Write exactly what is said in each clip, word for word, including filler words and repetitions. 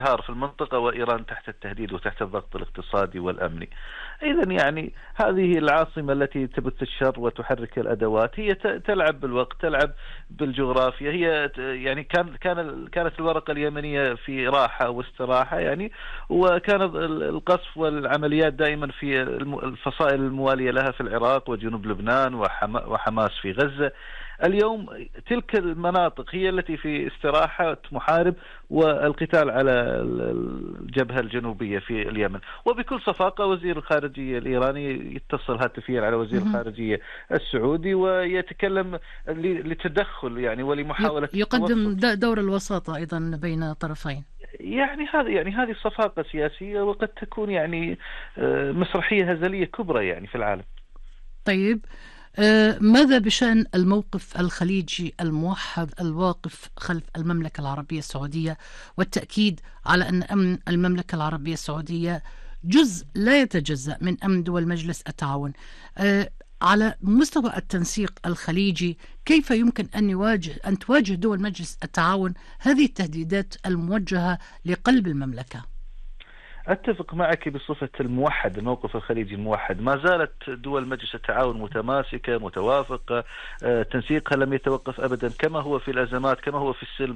في المنطقة، وإيران تحت التهديد وتحت الضغط الاقتصادي والأمني. إذا يعني هذه العاصمة التي تبث الشر وتحرك الأدوات هي تلعب بالوقت، تلعب بالجغرافيا. هي يعني كان كان كانت الورقة اليمنية في راحة واستراحة يعني، وكان القصف والعمليات دائما في الفصائل الموالية لها في العراق وجنوب لبنان وحماس في غزة. اليوم تلك المناطق هي التي في استراحة محارب والقتال على الجبهة الجنوبية في اليمن. وبكل صفاقة وزير الخارجية الإيراني يتصل هاتفيا على وزير الخارجية السعودي ويتكلم لتدخل يعني ولمحاولة يقدم دور الوساطة أيضا بين الطرفين. يعني هذا يعني هذه صفاقة سياسية، وقد تكون يعني مسرحية هزلية كبرى يعني في العالم. طيب، آه ماذا بشأن الموقف الخليجي الموحد الواقف خلف المملكة العربية السعودية، والتأكيد على أن أمن المملكة العربية السعودية جزء لا يتجزأ من أمن دول مجلس التعاون؟ آه على مستوى التنسيق الخليجي، كيف يمكن أن يواجه أن تواجه دول مجلس التعاون هذه التهديدات الموجهة لقلب المملكة؟ أتفق معك بصفة الموحد، الموقف الخليجي الموحد. ما زالت دول مجلس التعاون متماسكة متوافقة، تنسيقها لم يتوقف أبدا كما هو في الأزمات كما هو في السلم.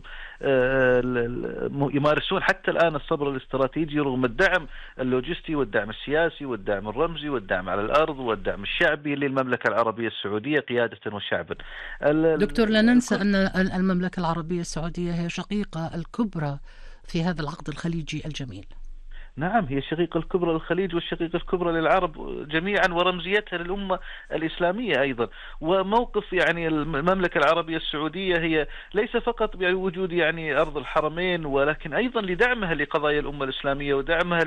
يمارسون حتى الآن الصبر الاستراتيجي رغم الدعم اللوجستي والدعم السياسي والدعم الرمزي والدعم على الأرض والدعم الشعبي للمملكة العربية السعودية قيادة وشعبا. دكتور، لا ننسى أن المملكة العربية السعودية هي شقيقة الكبرى في هذا العقد الخليجي الجميل. نعم، هي الشقيقة الكبرى للخليج والشقيقة الكبرى للعرب جميعا، ورمزيتها للأمة الإسلامية أيضا. وموقف يعني المملكة العربية السعودية هي ليس فقط بوجود يعني أرض الحرمين، ولكن أيضا لدعمها لقضايا الأمة الإسلامية ودعمها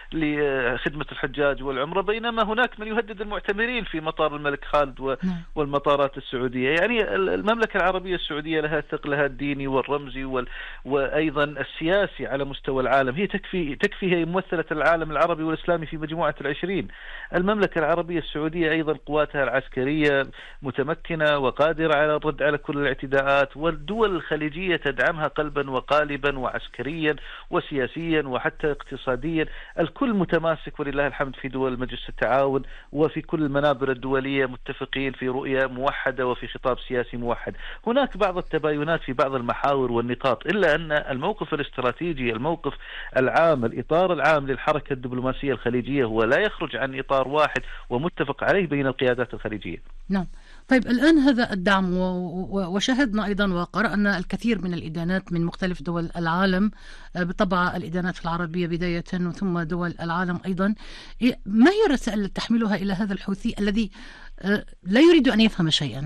لخدمة الحجاج والعمرة، بينما هناك من يهدد المعتمرين في مطار الملك خالد والمطارات السعودية. يعني المملكة العربية السعودية لها ثقلها الديني والرمزي وأيضا السياسي على مستوى العالم. هي تكفي تكفي هي ممثلة العالم العربي والإسلامي في مجموعة العشرين. المملكة العربية السعودية أيضا قواتها العسكرية متمكنة وقادرة على الرد على كل الاعتداءات، والدول الخليجية تدعمها قلبا وقالبا وعسكريا وسياسيا وحتى اقتصاديا. الكل متماسك ولله الحمد في دول مجلس التعاون وفي كل المنابر الدولية متفقين في رؤية موحدة وفي خطاب سياسي موحد. هناك بعض التباينات في بعض المحاور والنقاط، إلا أن الموقف الاستراتيجي الموقف العام الإطار العام للحركة الدبلوماسية الخليجية هو لا يخرج عن إطار واحد ومتفق عليه بين القيادات الخليجية. نعم. طيب، الآن هذا الدعم وشاهدنا أيضا وقرأنا الكثير من الإدانات من مختلف دول العالم، بالطبع الإدانات العربية بداية ثم دول العالم أيضا. ما هي الرسائل التي تحملها إلى هذا الحوثي الذي لا يريد أن يفهم شيئا؟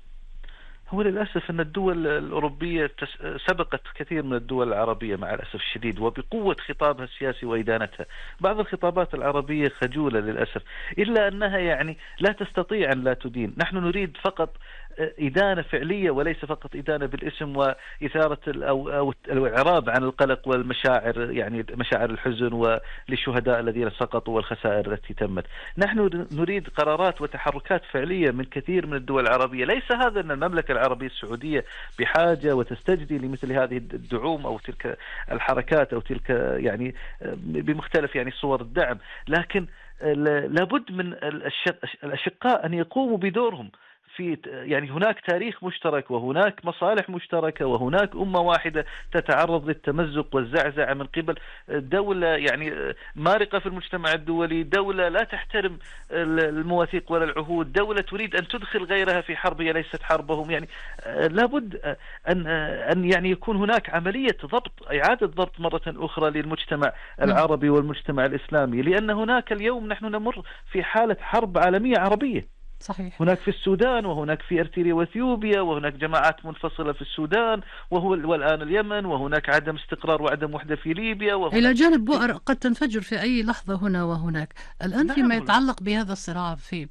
هو للأسف أن الدول الأوروبية سبقت كثير من الدول العربية مع الأسف الشديد، وبقوة خطابها السياسي وإدانتها. بعض الخطابات العربية خجولة للأسف، إلا أنها يعني لا تستطيع أن لا تدين. نحن نريد فقط إدانة فعلية وليس فقط إدانة بالاسم وإثارة أو أو الإعراب عن القلق والمشاعر، يعني مشاعر الحزن وللشهداء الذين سقطوا والخسائر التي تمت. نحن نريد قرارات وتحركات فعلية من كثير من الدول العربية. ليس هذا أن المملكة العربية السعودية بحاجة وتستجدي لمثل هذه الدعوم أو تلك الحركات أو تلك يعني بمختلف يعني صور الدعم، لكن لابد من الأشقاء أن يقوموا بدورهم. في يعني هناك تاريخ مشترك وهناك مصالح مشتركة وهناك أمة واحدة تتعرض للتمزق والزعزعة من قبل دولة يعني مارقة في المجتمع الدولي، دولة لا تحترم المواثيق ولا العهود، دولة تريد أن تدخل غيرها في حرب هي ليست حربهم. يعني لابد أن أن يعني يكون هناك عملية ضبط، إعادة ضبط مرة أخرى للمجتمع العربي والمجتمع الإسلامي، لأن هناك اليوم نحن نمر في حالة حرب عالمية عربية. صحيح. هناك في السودان وهناك في إريتريا وإثيوبيا وهناك جماعات منفصلة في السودان وهو والآن اليمن، وهناك عدم استقرار وعدم وحدة في ليبيا، إلى جانب بؤر قد تنفجر في أي لحظة هنا وهناك. الآن نعم. فيما يتعلق بهذا الصراع في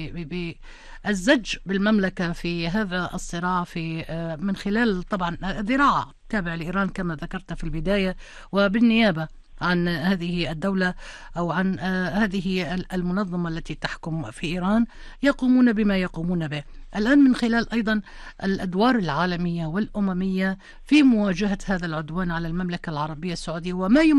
بالزج بالمملكة في هذا الصراع في من خلال طبعا ذراع تابع لإيران كما ذكرت في البداية، وبالنيابة عن هذه الدولة أو عن هذه المنظمة التي تحكم في إيران يقومون بما يقومون به الآن من خلال أيضا الأدوار العالمية والأممية في مواجهة هذا العدوان على المملكة العربية السعودية وما